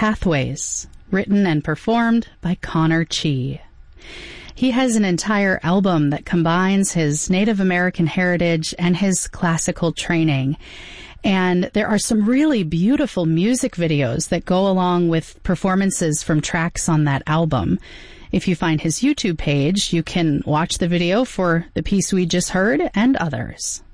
Pathways, written and performed by Connor Chi. He has an entire album that combines his Native American heritage and his classical training. And there are some really beautiful music videos that go along with performances from tracks on that album. If you find his YouTube page, you can watch the video for the piece we just heard and others.